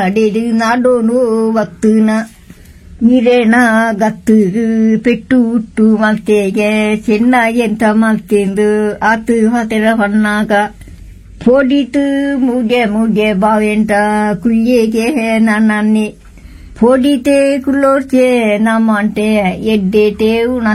ಅಡೆದು ನಾಡೋನು ವಕ್ತನ ನೀರೇನ ಗತ್ತು ಪೆಟ್ಟು ಹುಟ್ಟು ಮಲ್ತೆಗೆ ಚೆನ್ನ ಎಂತ ಮಲ್ತೆಂದು ಆತು ಹೊತೆರ ಹೊನ್ನಾಗ ಪೋಡಿತು ಮುಗೆ ಮುಗೆ ಬಾವೆಂಟ ಕುಯ್ಯೆಗೆ ನನ್ನೆ ಪೋಡಿತೆ ಕುಲ್ಲೋರ್ಚೆ ನಮ್ಮಂಟೆ ಎಡ್ಡೆಟೆ ಉಣ